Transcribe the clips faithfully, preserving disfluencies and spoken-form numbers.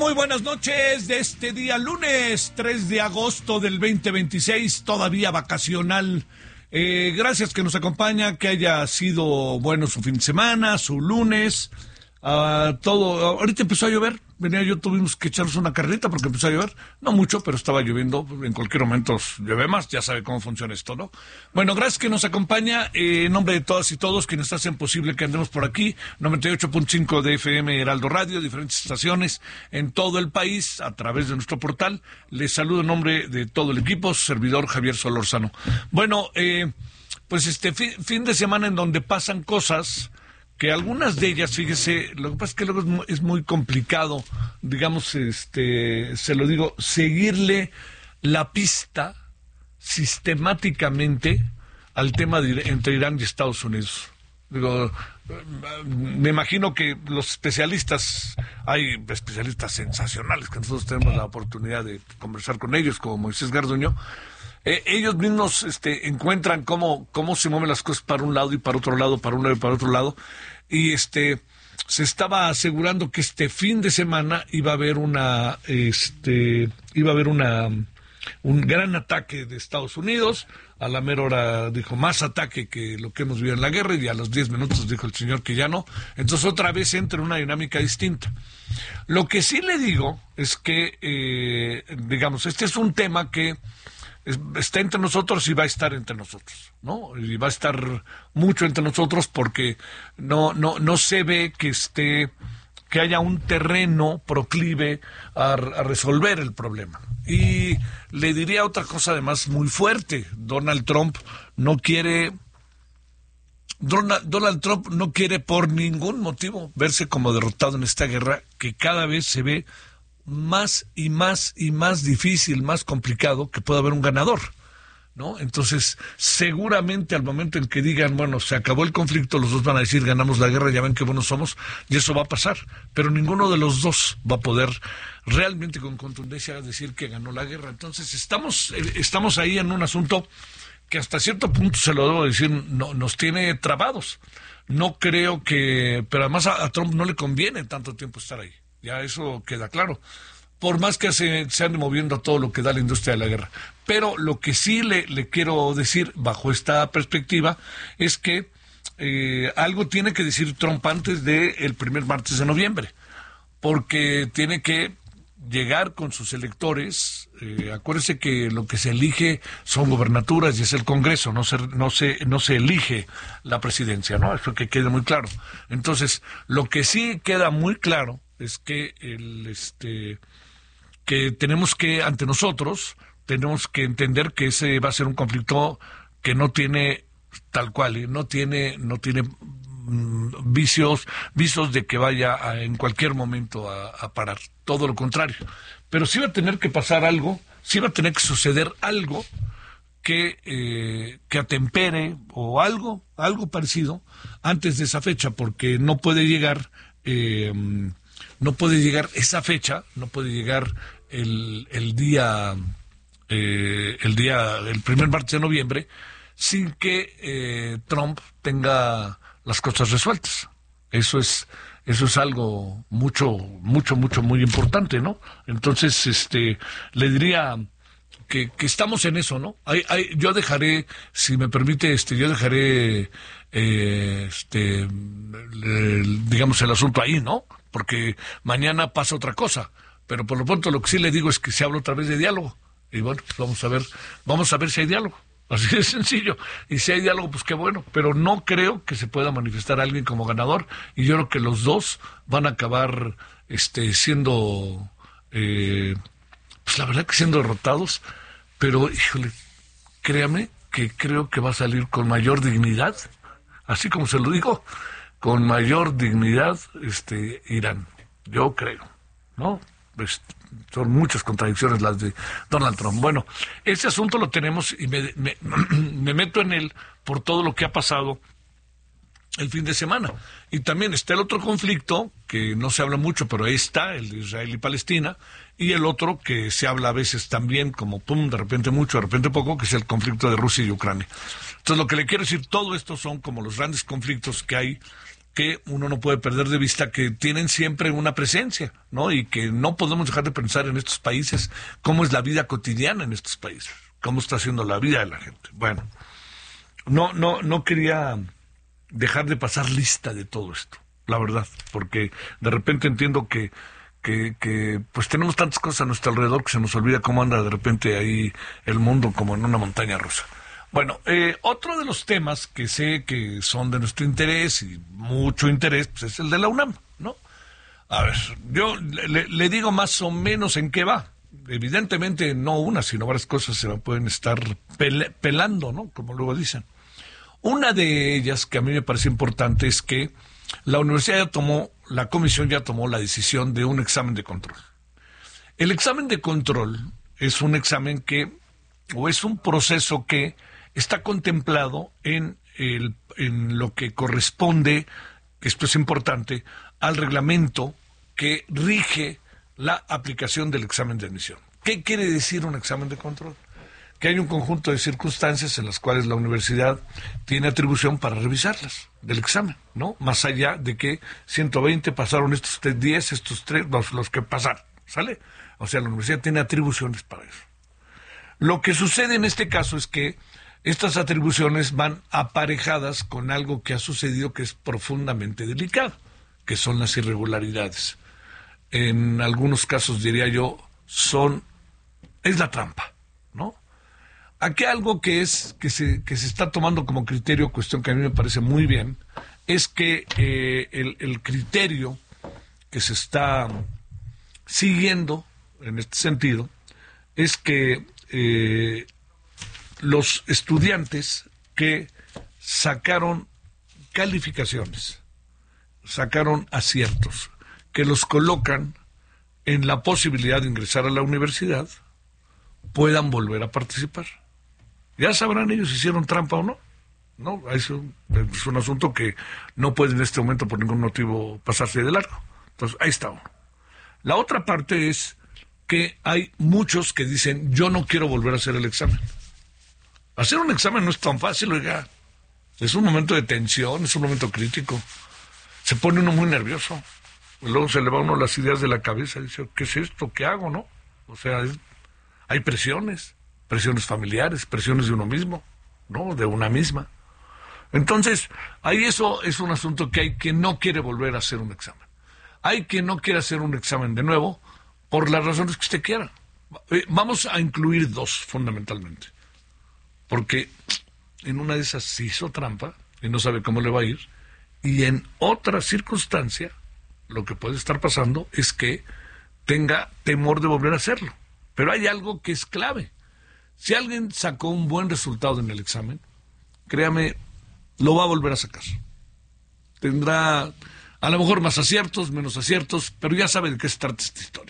Muy buenas noches de este día lunes tres de agosto del veinte veintiséis, todavía vacacional. Eh, gracias que nos acompaña, que haya sido bueno su fin de semana, su lunes. Uh, todo, ahorita empezó a llover, venía yo, tuvimos que echarnos una carrerita porque empezó a llover, no mucho, pero estaba lloviendo, en cualquier momento llueve más, ya sabe cómo funciona esto, ¿no? Bueno, gracias que nos acompaña, eh, en nombre de todas y todos quienes hacen posible que andemos por aquí, noventa y ocho punto cinco de F M Heraldo Radio, diferentes estaciones en todo el país, a través de nuestro portal. Les saludo en nombre de todo el equipo, su servidor Javier Solórzano. Bueno, eh, pues este fin, fin de semana en donde pasan cosas que algunas de ellas, fíjese, lo que pasa es que luego es muy, es muy complicado, digamos, este, se lo digo, seguirle la pista sistemáticamente al tema de, entre Irán y Estados Unidos. Digo, me imagino que los especialistas, hay especialistas sensacionales que nosotros tenemos la oportunidad de conversar con ellos, como Moisés Garduño. Eh, ellos mismos este, encuentran cómo, cómo se mueven las cosas para un lado y para otro lado, para un lado y para otro lado, y este se estaba asegurando que este fin de semana iba a haber una, este, iba a haber una, un gran ataque de Estados Unidos. A la mera hora dijo más ataque que lo que hemos vivido en la guerra, y a los diez minutos dijo el señor que ya no. Entonces otra vez entra en una dinámica distinta. Lo que sí le digo es que, eh, digamos, este es un tema que está entre nosotros y va a estar entre nosotros, ¿no? Y va a estar mucho entre nosotros porque no no no se ve que esté que haya un terreno proclive a, a resolver el problema. Y le diría otra cosa además muy fuerte. Donald Trump no quiere Donald, Donald Trump no quiere por ningún motivo verse como derrotado en esta guerra que cada vez se ve más y más y más difícil, más complicado, que pueda haber un ganador, ¿no? Entonces, seguramente al momento en que digan, bueno, se acabó el conflicto, los dos van a decir, ganamos la guerra, ya ven qué buenos somos, y eso va a pasar, pero ninguno de los dos va a poder realmente con contundencia decir que ganó la guerra. Entonces, estamos, eh, estamos ahí en un asunto que hasta cierto punto, se lo debo decir, no, nos tiene trabados. No creo que, pero además a, a Trump no le conviene tanto tiempo estar ahí. Ya eso queda claro, por más que se, se ande moviendo a todo lo que da la industria de la guerra. Pero lo que sí le, le quiero decir, bajo esta perspectiva, es que eh, algo tiene que decir Trump antes del primer martes de noviembre, porque tiene que llegar con sus electores. Eh, acuérdese que lo que se elige son gobernaturas y es el Congreso, no se, no se, no se elige la presidencia, ¿no? Eso que quede muy claro. Entonces, lo que sí queda muy claro es que el este que tenemos que, ante nosotros, tenemos que entender que ese va a ser un conflicto que no tiene tal cual, ¿eh? no tiene, no tiene mm, vicios, visos de que vaya a, en cualquier momento a, a parar, todo lo contrario. Pero sí va a tener que pasar algo, sí va a tener que suceder algo que, eh, que atempere o algo, algo parecido antes de esa fecha, porque no puede llegar eh, no puede llegar esa fecha, no puede llegar el, el día, eh, el día, el primer martes de noviembre, sin que eh, Trump tenga las cosas resueltas. Eso es, eso es algo mucho, mucho, mucho, muy importante, ¿no? Entonces, este, le diría que, que estamos en eso, ¿no? Hay, hay, yo dejaré, si me permite, este, yo dejaré, eh, este, el, digamos, el asunto ahí, ¿no? Porque mañana pasa otra cosa, pero por lo pronto lo que sí le digo es que se habla otra vez de diálogo, y bueno, pues vamos a ver, vamos a ver si hay diálogo, así de sencillo, y si hay diálogo, pues qué bueno, pero no creo que se pueda manifestar a alguien como ganador, y yo creo que los dos van a acabar, este, siendo, eh, pues la verdad que siendo derrotados, pero, híjole, créame que creo que va a salir con mayor dignidad, así como se lo digo, con mayor dignidad este Irán, yo creo, ¿no? Pues, son muchas contradicciones las de Donald Trump. Bueno, ese asunto lo tenemos y me, me, me meto en él por todo lo que ha pasado el fin de semana. Y también está el otro conflicto, que no se habla mucho, pero ahí está, el de Israel y Palestina, y el otro que se habla a veces también, como pum, de repente mucho, de repente poco, que es el conflicto de Rusia y Ucrania. Entonces, lo que le quiero decir, todo esto son como los grandes conflictos que hay que uno no puede perder de vista que tienen siempre una presencia, ¿no? Y que no podemos dejar de pensar en estos países, cómo es la vida cotidiana en estos países, cómo está siendo la vida de la gente. Bueno, no, no, no quería dejar de pasar lista de todo esto, la verdad, porque de repente entiendo que Que, que pues tenemos tantas cosas a nuestro alrededor que se nos olvida cómo anda de repente ahí el mundo como en una montaña rusa. Bueno, eh, otro de los temas que sé que son de nuestro interés y mucho interés, pues es el de la UNAM, ¿no? A ver, yo le, le digo más o menos en qué va. Evidentemente no una, sino varias cosas se me pueden estar pele, pelando, ¿no? Como luego dicen. Una de ellas que a mí me parece importante es que la universidad ya tomó, la comisión ya tomó la decisión de un examen de control. El examen de control es un examen que, o es un proceso que está contemplado en, el, en lo que corresponde, que esto es importante, al reglamento que rige la aplicación del examen de admisión. ¿Qué quiere decir un examen de control? Que hay un conjunto de circunstancias en las cuales la universidad tiene atribución para revisarlas del examen, ¿no? Más allá de que ciento veinte pasaron estos diez, estos tres, los, los que pasaron, ¿sale? O sea, la universidad tiene atribuciones para eso. Lo que sucede en este caso es que estas atribuciones van aparejadas con algo que ha sucedido que es profundamente delicado, que son las irregularidades. En algunos casos, diría yo, son, es la trampa, ¿no? Aquí algo que es que se que se está tomando como criterio, cuestión que a mí me parece muy bien, es que eh, el, el criterio que se está siguiendo en este sentido es que eh, los estudiantes que sacaron calificaciones, sacaron aciertos, que los colocan en la posibilidad de ingresar a la universidad, puedan volver a participar. Ya sabrán ellos si hicieron trampa o no. No, eso es un asunto que no puede en este momento por ningún motivo pasarse de largo. Entonces, ahí está uno. La otra parte es que hay muchos que dicen, yo no quiero volver a hacer el examen. Hacer un examen no es tan fácil, oiga. Es un momento de tensión, es un momento crítico. Se pone uno muy nervioso. Y luego se le va uno las ideas de la cabeza y dice, ¿qué es esto? ¿Qué hago, no? O sea, es, hay presiones. Presiones familiares, presiones de uno mismo, ¿no? De una misma. Entonces, ahí eso es un asunto que hay quien no quiere volver a hacer un examen. Hay quien no quiere hacer un examen de nuevo por las razones que usted quiera. Vamos a incluir dos, fundamentalmente. Porque en una de esas se hizo trampa y no sabe cómo le va a ir. Y en otra circunstancia, lo que puede estar pasando es que tenga temor de volver a hacerlo. Pero hay algo que es clave. Si alguien sacó un buen resultado en el examen, créame, lo va a volver a sacar. Tendrá a lo mejor más aciertos, menos aciertos, pero ya sabe de qué se trata esta historia.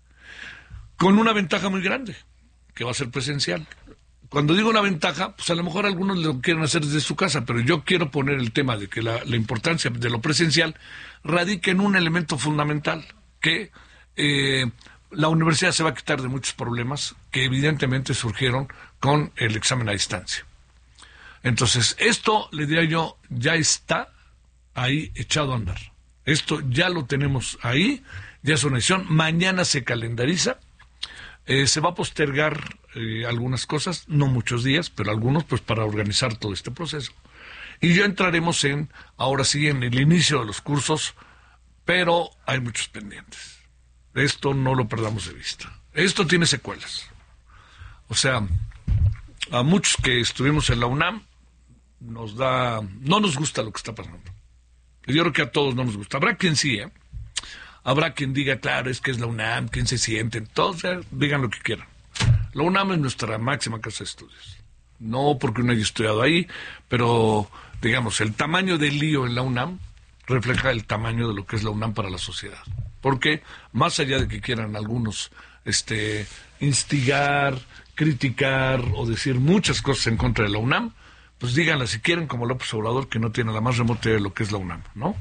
Con una ventaja muy grande, que va a ser presencial. Cuando digo una ventaja, pues a lo mejor algunos lo quieren hacer desde su casa, pero yo quiero poner el tema de que la, la importancia de lo presencial radica en un elemento fundamental, que eh, la universidad se va a quitar de muchos problemas que evidentemente surgieron con el examen a distancia. Entonces, esto, le diría yo, ya está ahí echado a andar. Esto ya lo tenemos ahí, ya es una decisión. Mañana se calendariza, eh, se va a postergar eh, algunas cosas, no muchos días, pero algunos pues para organizar todo este proceso. Y ya entraremos en, ahora sí, en el inicio de los cursos, pero hay muchos pendientes. Esto no lo perdamos de vista. Esto tiene secuelas. O sea, a muchos que estuvimos en la UNAM, nos da, no nos gusta lo que está pasando. Yo creo que a todos no nos gusta. Habrá quien sí, ¿eh? Habrá quien diga, claro, es que es la UNAM, quien se siente. Todos eh, digan lo que quieran. La UNAM es nuestra máxima casa de estudios. No porque uno haya estudiado ahí, pero, digamos, el tamaño del lío en la UNAM refleja el tamaño de lo que es la UNAM para la sociedad. Porque, más allá de que quieran algunos este, instigar, criticar o decir muchas cosas en contra de la UNAM, pues díganla si quieren, como López Obrador, que no tiene la más remota idea de lo que es la UNAM, ¿no?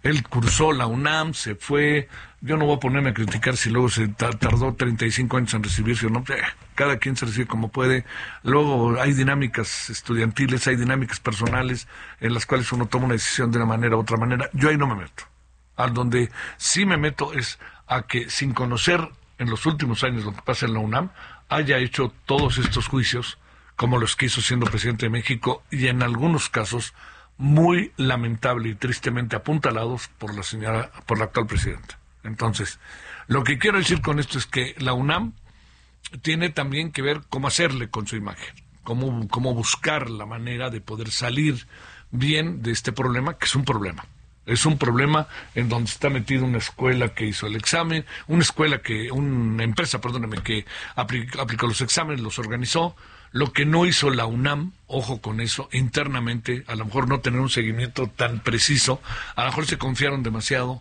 Él cursó la UNAM, se fue. Yo no voy a ponerme a criticar si luego se tardó treinta y cinco años en recibirse o no. Cada quien se recibe como puede. Luego hay dinámicas estudiantiles, hay dinámicas personales en las cuales uno toma una decisión de una manera u otra manera. Yo ahí no me meto. A donde sí me meto es a que, sin conocer en los últimos años lo que pasa en la UNAM, haya hecho todos estos juicios como los que hizo siendo presidente de México, y en algunos casos muy lamentable y tristemente apuntalados por la señora, por la actual presidenta. Entonces, lo que quiero decir con esto es que la UNAM tiene también que ver cómo hacerle con su imagen, cómo, cómo buscar la manera de poder salir bien de este problema, que es un problema. Es un problema en donde está metida una escuela que hizo el examen, una escuela que, una empresa, perdóneme, que aplicó, aplicó los exámenes, los organizó. Lo que no hizo la UNAM, ojo con eso, internamente, a lo mejor no tener un seguimiento tan preciso, a lo mejor se confiaron demasiado,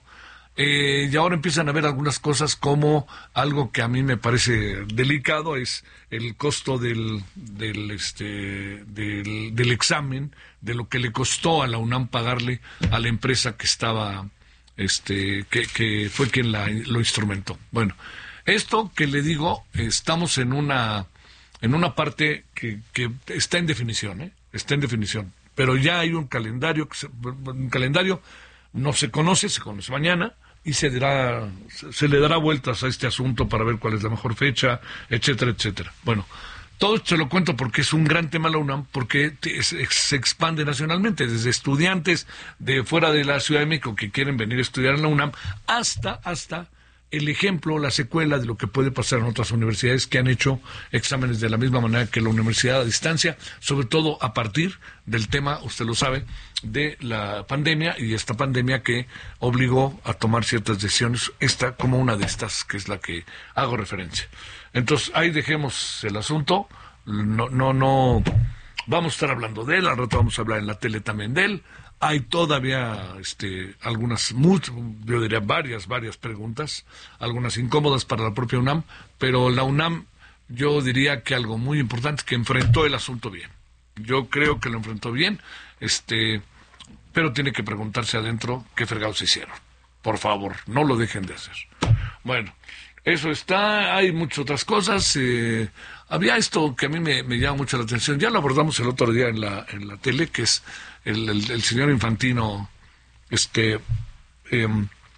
eh, y ahora empiezan a ver algunas cosas como algo que a mí me parece delicado, es el costo del, del, este, del, del examen, de lo que le costó a la UNAM pagarle a la empresa que estaba, este, que, que fue quien la, lo instrumentó. Bueno, esto que le digo, estamos en una... en una parte que, que está en definición, ¿eh? Está en definición. Pero ya hay un calendario, que se, un calendario no se conoce, se conoce mañana, y se, dará, se, se le dará vueltas a este asunto para ver cuál es la mejor fecha, etcétera, etcétera. Bueno, todo esto se lo cuento porque es un gran tema la UNAM, porque te, se, se expande nacionalmente, desde estudiantes de fuera de la Ciudad de México que quieren venir a estudiar en la UNAM, hasta, hasta... el ejemplo, la secuela de lo que puede pasar en otras universidades que han hecho exámenes de la misma manera que la universidad a distancia, sobre todo a partir del tema, usted lo sabe, de la pandemia, y esta pandemia que obligó a tomar ciertas decisiones, esta como una de estas, que es la que hago referencia. Entonces, ahí dejemos el asunto, no, no, no, vamos a estar hablando de él, al rato vamos a hablar en la tele también de él. Hay todavía este, algunas, muchas, yo diría varias, varias preguntas, algunas incómodas para la propia UNAM, pero la UNAM, yo diría que algo muy importante es que enfrentó el asunto bien. Yo creo que lo enfrentó bien, este, pero tiene que preguntarse adentro qué fregados hicieron. Por favor, no lo dejen de hacer. Bueno, eso está, hay muchas otras cosas. Eh, había esto que a mí me, me llama mucho la atención, ya lo abordamos el otro día en la, en la tele, que es el, el, el señor Infantino. Este, eh,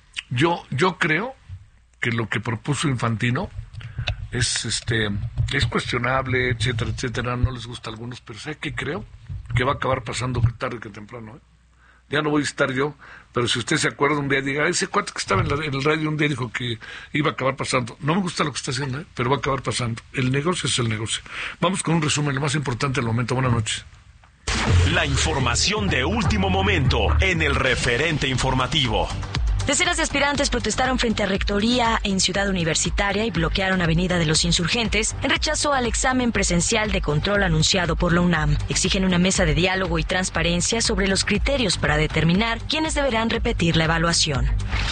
yo, yo creo que lo que propuso Infantino es, este, es cuestionable, etcétera, etcétera, no les gusta a algunos, pero ¿sabe qué creo? Que va a acabar pasando tarde que temprano, ¿eh? Ya no voy a estar yo, pero si usted se acuerda un día, diga, ese cuate que estaba en, la, en el radio un día dijo que iba a acabar pasando. No me gusta lo que está haciendo, ¿eh? Pero va a acabar pasando. El negocio es el negocio. Vamos con un resumen, lo más importante del momento. Buenas noches. La información de último momento en el referente informativo. Decenas de aspirantes protestaron frente a Rectoría en Ciudad Universitaria y bloquearon Avenida de los Insurgentes en rechazo al examen presencial de control anunciado por la UNAM. Exigen una mesa de diálogo y transparencia sobre los criterios para determinar quiénes deberán repetir la evaluación.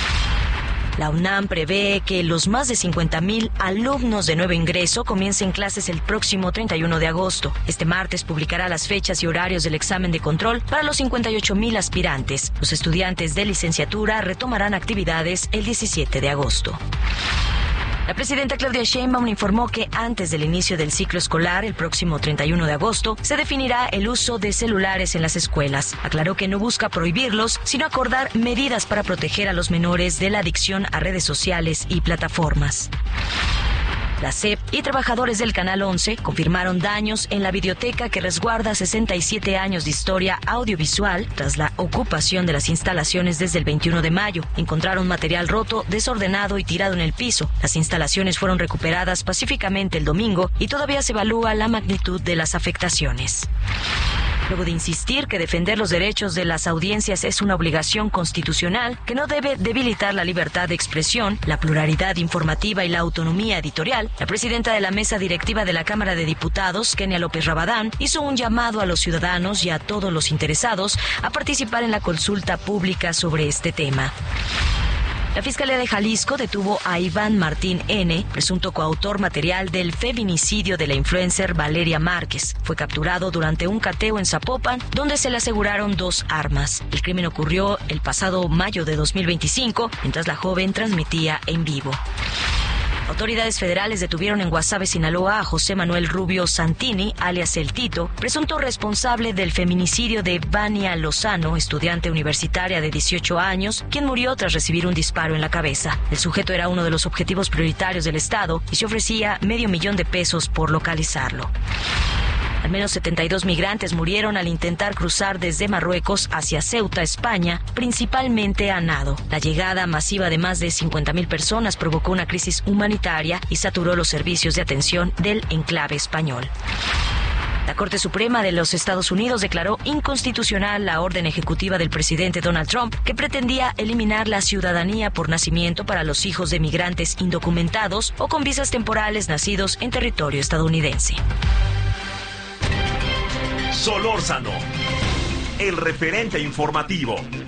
La UNAM prevé que los más de cincuenta mil alumnos de nuevo ingreso comiencen clases el próximo treinta y uno de agosto. Este martes publicará las fechas y horarios del examen de control para los cincuenta y ocho mil aspirantes. Los estudiantes de licenciatura retomarán actividades el diecisiete de agosto. La presidenta Claudia Sheinbaum informó que antes del inicio del ciclo escolar, el próximo treinta y uno de agosto, se definirá el uso de celulares en las escuelas. Aclaró que no busca prohibirlos, sino acordar medidas para proteger a los menores de la adicción a redes sociales y plataformas. La S E P y trabajadores del Canal once confirmaron daños en la videoteca que resguarda sesenta y siete años de historia audiovisual tras la ocupación de las instalaciones desde el veintiuno de mayo. Encontraron material roto, desordenado y tirado en el piso. Las instalaciones fueron recuperadas pacíficamente el domingo y todavía se evalúa la magnitud de las afectaciones. Luego de insistir que defender los derechos de las audiencias es una obligación constitucional que no debe debilitar la libertad de expresión, la pluralidad informativa y la autonomía editorial, la presidenta de la mesa directiva de la Cámara de Diputados, Kenia López Rabadán, hizo un llamado a los ciudadanos y a todos los interesados a participar en la consulta pública sobre este tema. La Fiscalía de Jalisco detuvo a Iván Martín N., presunto coautor material del feminicidio de la influencer Valeria Márquez. Fue capturado durante un cateo en Zapopan, donde se le aseguraron dos armas. El crimen ocurrió el pasado mayo de dos mil veinticinco, mientras la joven transmitía en vivo. Autoridades federales detuvieron en Guasave, Sinaloa, a José Manuel Rubio Santini, alias El Tito, presunto responsable del feminicidio de Vania Lozano, estudiante universitaria de dieciocho años, quien murió tras recibir un disparo en la cabeza. El sujeto era uno de los objetivos prioritarios del Estado y se ofrecía medio millón de pesos por localizarlo. Al menos setenta y dos migrantes murieron al intentar cruzar desde Marruecos hacia Ceuta, España, principalmente a nado. La llegada masiva de más de cincuenta mil personas provocó una crisis humanitaria y saturó los servicios de atención del enclave español. La Corte Suprema de los Estados Unidos declaró inconstitucional la orden ejecutiva del presidente Donald Trump que pretendía eliminar la ciudadanía por nacimiento para los hijos de migrantes indocumentados o con visas temporales nacidos en territorio estadounidense. Solórzano, el referente informativo.